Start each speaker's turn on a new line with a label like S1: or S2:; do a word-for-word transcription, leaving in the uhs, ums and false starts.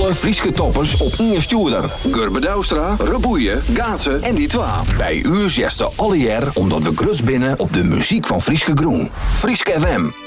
S1: alle Frieske toppers op één stuurder. Gurbe Douwstra, Reboeien, Gaatsen en die twa. Bij u zesde alle jaar omdat we grut binnen op de muziek van Frieske Groen. Frieske F M.